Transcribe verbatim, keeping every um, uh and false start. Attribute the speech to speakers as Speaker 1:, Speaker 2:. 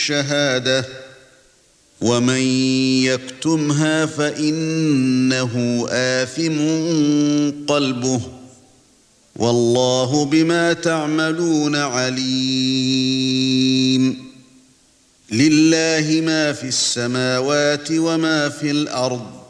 Speaker 1: الشهادة ومن يكتمها فإنه آثم قلبه والله بما تعملون عليم. لله ما في السماوات وما في الأرض